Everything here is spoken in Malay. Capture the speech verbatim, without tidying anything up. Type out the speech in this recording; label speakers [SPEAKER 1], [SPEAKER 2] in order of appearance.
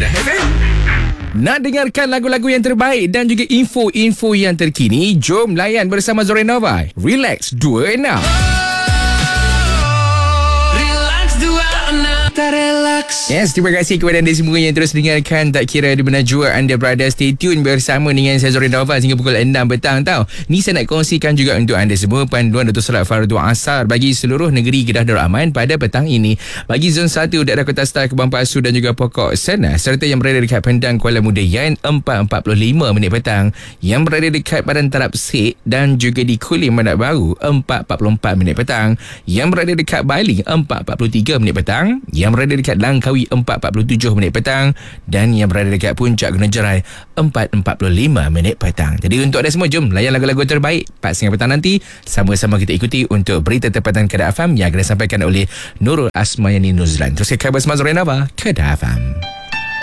[SPEAKER 1] Kedah F M.
[SPEAKER 2] Nak dengarkan lagu-lagu yang terbaik dan juga info-info yang terkini? Jom layan bersama Zorenova. Relax dua puluh enam. Yes, terima kasih kepada anda semua yang terus dengarkan. Tak kira di mana jua anda berada, stay tune bersama dengan saya Zorenova hingga pukul enam petang tau. Ni saya nak kongsikan juga untuk anda semua panduan untuk solat fardu asar bagi seluruh negeri Kedah Darul Aman pada petang ini. Bagi zon satu daerah Kota Star, Kebun Pasu dan juga Pokok Sana, serta yang berada dekat Pendang Kuala Mudayan empat empat puluh lima minit petang, yang berada dekat Padan Tarap Sek dan juga di Kulim Mandak Baru empat empat puluh empat minit petang, yang berada dekat Bali empat empat puluh tiga minit petang, yang berada dekat Langkawi empat empat puluh tujuh minit petang, dan yang berada dekat Puncak Gunung Jerai empat empat puluh lima minit petang. Jadi untuk anda semua, jom layan lagu-lagu terbaik empat tiga puluh petang nanti. Sama-sama kita ikuti untuk berita tempatan Kedah F M yang akan disampaikan oleh Nurul Asmayani Nuzlan. Terus ke kabar Semaz Zorenova, Kedah F M.